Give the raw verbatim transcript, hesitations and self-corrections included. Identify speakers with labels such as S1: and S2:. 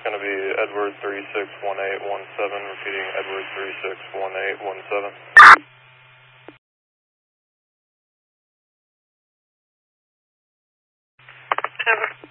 S1: going to be Edward three six one eight one seven, repeating Edward three six one eight one seven.
S2: Seven.